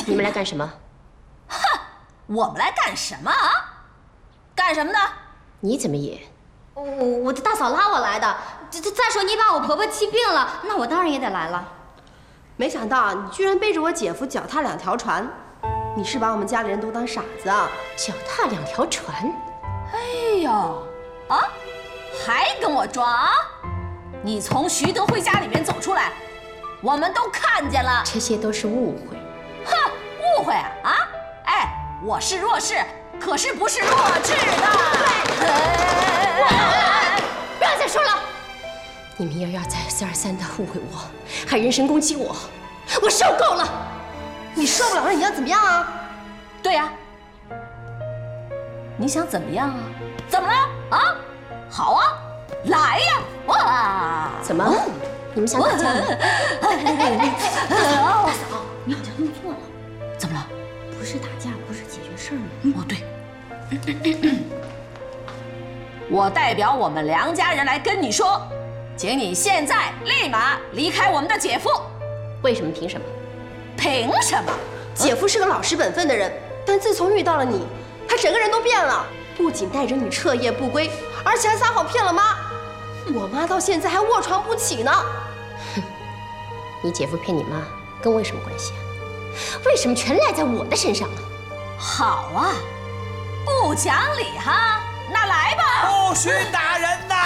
你们来干什么？ 哼，我们来干什么啊？干什么的？ 你怎么也？ 我的大嫂拉我来的。再说你把我婆婆气病了，那我当然也得来了。 没想到你居然背着我姐夫脚踏两条船，你是把我们家里人都当傻子啊？ 脚踏两条船？ 哎呦，啊，还跟我装啊？你从徐德辉家里面走出来，我们都看见了。 这些都是误会。 哼，误会啊啊！哎，我是弱势，可是不是弱智的。 不要再说了！你们一而再再而三的误会我，还人身攻击我，我受够了！ 你受不了了，你要怎么样啊？ 对呀，你想怎么样啊？怎么了啊？好啊，来呀！哇！ 怎么？你们想打架吗？ 大嫂，你好像弄错了。 怎么了？ 不是打架，不是解决事儿吗？ 哦，对。我代表我们梁家人来跟你说，请你现在立马离开我们的姐夫。 为什么？凭什么？ 凭什么？ 姐夫是个老实本分的人，但自从遇到了你，他整个人都变了。不仅带着你彻夜不归，而且还撒谎骗了妈。我妈到现在还卧床不起呢。 哼，你姐夫骗你妈，跟我有什么关系啊？为什么全赖在我的身上啊？ 好啊，不讲理哈，那来吧。 陆巡大人呐！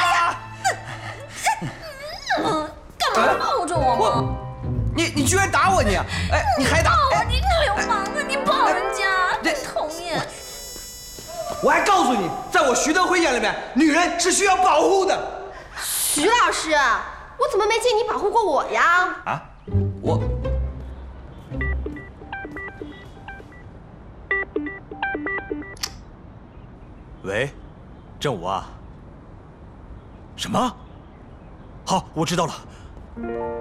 干嘛抱着我吗？ 你居然打我你！哎，你还打！ 抱我，你流氓啊！你抱人家， 这讨厌！ 我还告诉你，在我徐德辉眼里面，女人是需要保护的。 徐老师，我怎么没见你保护过我呀？ 啊，我。喂，正午啊？什么？好，我知道了。